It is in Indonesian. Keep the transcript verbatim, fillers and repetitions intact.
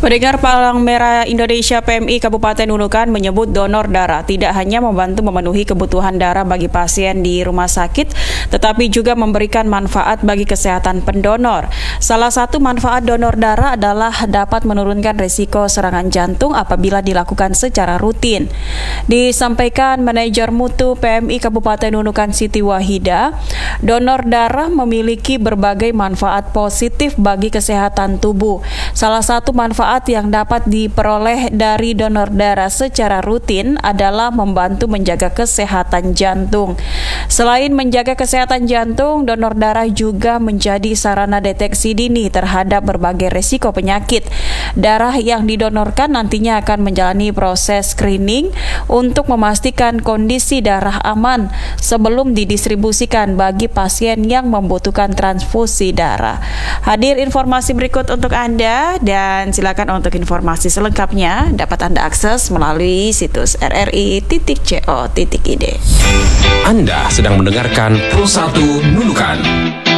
Pendengar, Palang Merah Indonesia P M I Kabupaten Nunukan menyebut donor darah tidak hanya membantu memenuhi kebutuhan darah bagi pasien di rumah sakit, tetapi juga memberikan manfaat bagi kesehatan pendonor. Salah satu manfaat donor darah adalah dapat menurunkan risiko serangan jantung apabila dilakukan secara rutin. Disampaikan Manajer Mutu P M I Kabupaten Nunukan Siti Wahida, donor darah memiliki berbagai manfaat positif bagi kesehatan tubuh. Salah satu manfaat yang dapat diperoleh dari donor darah secara rutin adalah membantu menjaga kesehatan jantung. Selain menjaga kesehatan jantung, donor darah juga menjadi sarana deteksi dini terhadap berbagai risiko penyakit. Darah yang didonorkan nantinya akan menjalani proses screening untuk memastikan kondisi darah aman sebelum didistribusikan bagi pasien yang membutuhkan transfusi darah. Hadir informasi berikut untuk Anda, dan silakan untuk informasi selengkapnya dapat Anda akses melalui situs r r i titik co titik i d. Anda sedang mendengarkan Pro satu Nunukan.